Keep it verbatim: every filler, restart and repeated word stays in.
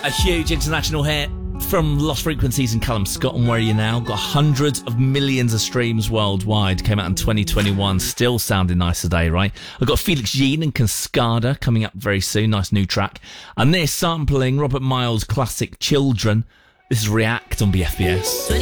A huge international hit from Lost Frequencies and Callum Scott and Where Are You Now. Got hundreds of millions of streams worldwide. Came out in twenty twenty-one. Still sounding nice today, right? I've got Felix Jean and Cascada coming up very soon. Nice new track. And this sampling Robert Miles' classic Children. This is React on B F B S.